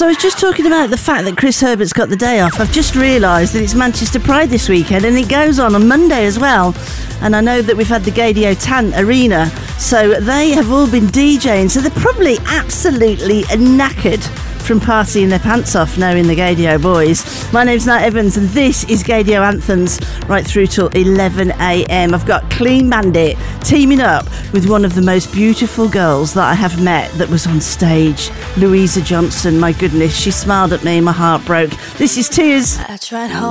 So I was just talking about the fact that Chris Herbert's got the day off. I've just realised that it's Manchester Pride this weekend, and it goes on Monday as well. And I know that we've had the Gaydio Tant Arena, so they have all been DJing, so they're probably absolutely knackered from partying their pants off knowing the Gaydio boys. My name's Nat Evans, and this is Gaydio Anthems right through till 11am. I've got Clean Bandit teaming up with one of the most beautiful girls that I have met that was on stage, Louisa Johnson. My goodness, she smiled at me, my heart broke. This is Tears. I tried hard.